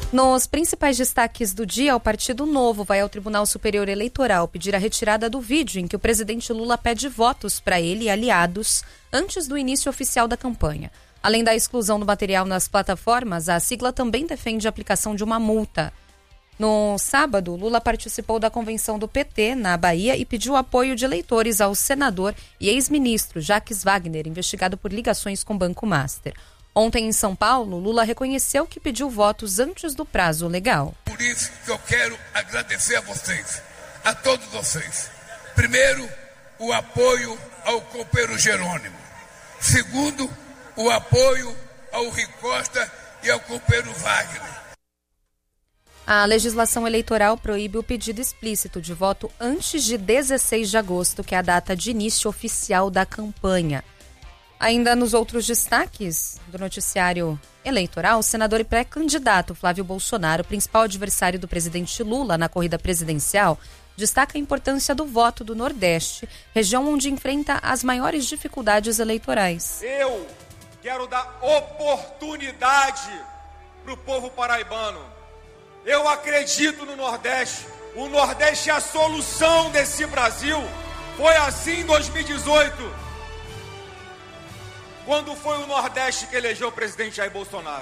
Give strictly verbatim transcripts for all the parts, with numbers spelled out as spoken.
Nos principais destaques do dia, o Partido Novo vai ao Tribunal Superior Eleitoral pedir a retirada do vídeo em que o presidente Lula pede votos para ele e aliados antes do início oficial da campanha. Além da exclusão do material nas plataformas, a sigla também defende a aplicação de uma multa. No sábado, Lula participou da convenção do P T na Bahia e pediu apoio de eleitores ao senador e ex-ministro Jacques Wagner, investigado por ligações com Banco Master. Ontem, em São Paulo, Lula reconheceu que pediu votos antes do prazo legal. Por isso que eu quero agradecer a vocês, a todos vocês. Primeiro, o apoio ao companheiro Jerônimo. Segundo, o apoio ao Rui Costa e ao companheiro Wagner. A legislação eleitoral proíbe o pedido explícito de voto antes de dezesseis de agosto, que é a data de início oficial da campanha. Ainda nos outros destaques do noticiário eleitoral, o senador e pré-candidato Flávio Bolsonaro, principal adversário do presidente Lula na corrida presidencial, destaca a importância do voto do Nordeste, região onde enfrenta as maiores dificuldades eleitorais. Eu quero dar oportunidade para o povo paraibano. Eu acredito no Nordeste. O Nordeste é a solução desse Brasil. Foi assim em dois mil e dezoito. Quando foi o Nordeste que elegeu o presidente Jair Bolsonaro.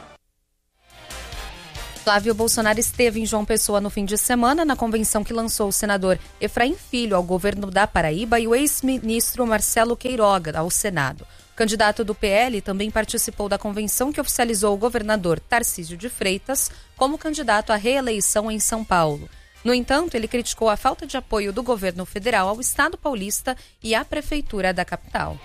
Flávio Bolsonaro esteve em João Pessoa no fim de semana na convenção que lançou o senador Efraim Filho ao governo da Paraíba e o ex-ministro Marcelo Queiroga ao Senado. O candidato do P L também participou da convenção que oficializou o governador Tarcísio de Freitas como candidato à reeleição em São Paulo. No entanto, ele criticou a falta de apoio do governo federal ao Estado paulista e à prefeitura da capital.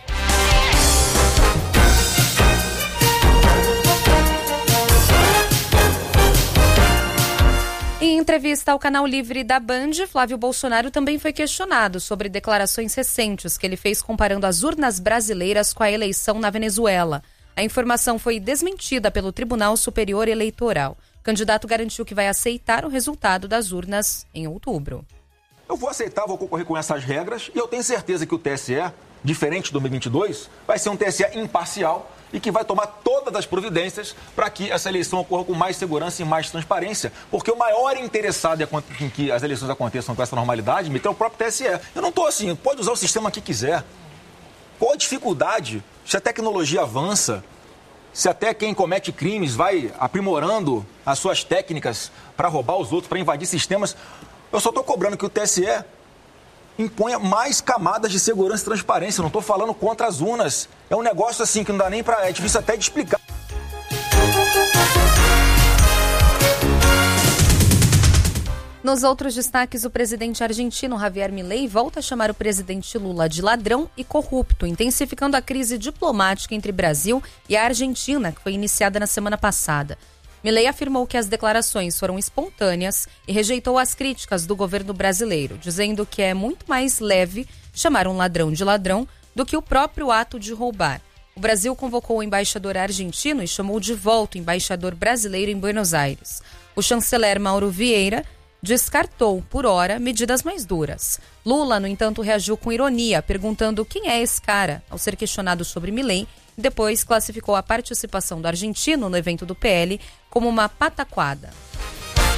Em entrevista ao canal Livre da Band, Flávio Bolsonaro também foi questionado sobre declarações recentes que ele fez comparando as urnas brasileiras com a eleição na Venezuela. A informação foi desmentida pelo Tribunal Superior Eleitoral. O candidato garantiu que vai aceitar o resultado das urnas em outubro. Eu vou aceitar, vou concorrer com essas regras e eu tenho certeza que o T S E, diferente de dois mil e vinte e dois, vai ser um T S E imparcial e que vai tomar todas as providências para que essa eleição ocorra com mais segurança e mais transparência. Porque o maior interessado em que as eleições aconteçam com essa normalidade é o próprio T S E. Eu não estou assim, pode usar o sistema que quiser. Qual a dificuldade? Se a tecnologia avança, se até quem comete crimes vai aprimorando as suas técnicas para roubar os outros, para invadir sistemas, eu só estou cobrando que o T S E imponha mais camadas de segurança e transparência. Eu não estou falando contra as urnas. É um negócio assim que não dá nem para... É difícil até de explicar. Nos outros destaques, o presidente argentino Javier Milei volta a chamar o presidente Lula de ladrão e corrupto, intensificando a crise diplomática entre Brasil e a Argentina, que foi iniciada na semana passada. Milei afirmou que as declarações foram espontâneas e rejeitou as críticas do governo brasileiro, dizendo que é muito mais leve chamar um ladrão de ladrão do que o próprio ato de roubar. O Brasil convocou o embaixador argentino e chamou de volta o embaixador brasileiro em Buenos Aires. O chanceler Mauro Vieira descartou, por hora, medidas mais duras. Lula, no entanto, reagiu com ironia, perguntando quem é esse cara, ao ser questionado sobre Milei. Depois classificou a participação do argentino no evento do P L como uma pataquada.